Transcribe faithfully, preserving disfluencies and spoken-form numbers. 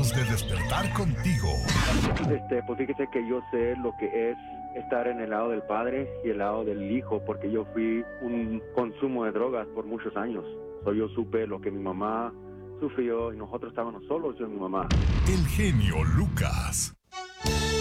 Tratamos de despertar contigo. Este, pues fíjese que yo sé lo que es estar en el lado del padre y el lado del hijo, porque yo fui un consumo de drogas por muchos años. So, yo supe lo que mi mamá sufrió y nosotros estábamos solos, yo y mi mamá. El genio Lucas.